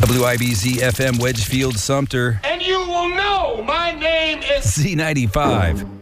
WIBZ FM Wedgefield Sumter. And you will know my name is Z95.